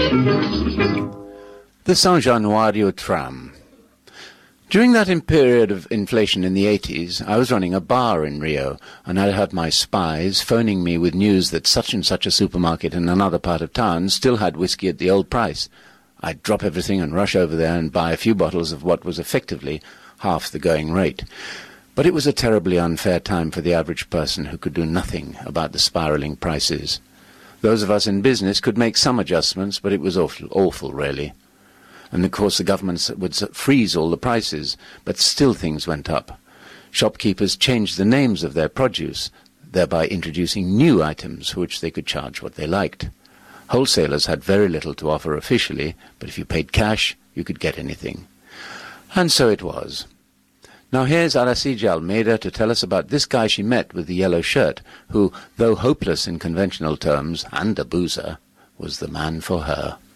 The San Januario tram. During that period of inflation in the 80s, I was running a bar in Rio, and I had my spies phoning me with news that such and such a supermarket in another part of town still had whiskey at the old price. I'd drop everything and rush over there and buy a few bottles of what was effectively half the going rate. But it was a terribly unfair time for the average person who could do nothing about the spiralling prices. Those of us in business could make some adjustments, but it was awful really. And of course the government would freeze all the prices, but still things went up. Shopkeepers changed the names of their produce, thereby introducing new items for which they could charge what they liked. Wholesalers had very little to offer officially, but if you paid cash, you could get anything. And so it was. Now here's Aracide Almeida to tell us about this guy she met with the yellow shirt, who, though hopeless in conventional terms and a boozer, was the man for her.